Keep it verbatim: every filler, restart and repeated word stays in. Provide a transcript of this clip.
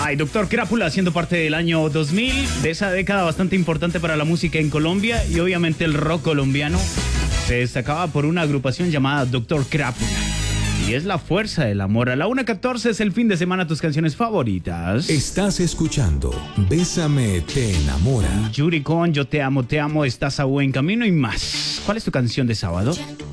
Ay, Doctor Crápula, siendo parte del año dos mil, de esa década bastante importante para la música en Colombia y obviamente el rock colombiano, se destacaba por una agrupación llamada Doctor Crápula. Y es la fuerza del amor. A la una catorce es el fin de semana, tus canciones favoritas. Estás escuchando Bésame, te enamora. Yuri con Yo te amo, te amo, estás a buen camino y más. ¿Cuál es tu canción de sábado?